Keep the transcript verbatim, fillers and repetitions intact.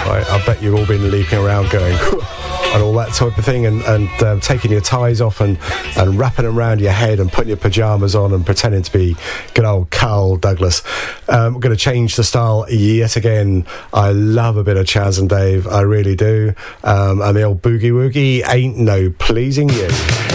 Right, I bet you've all been leaping around going and all that type of thing, and, and uh, taking your ties off and, and wrapping them around your head and putting your pyjamas on and pretending to be good old Carl Douglas. Um, we're going to change the style yet again. I love a bit of Chas and Dave, I really do. Um, and the old boogie woogie ain't no pleasing you.